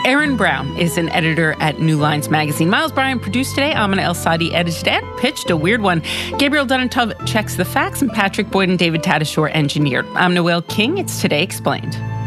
Aaron Brown is an editor at New Lines Magazine. Miles Bryan produced today. Amina El-Sadi edited and pitched a weird one. Gabriel Dunn-Tove checks the facts, and Patrick Boyd and David Tatasciore engineered. I'm Noelle King. It's Today Explained.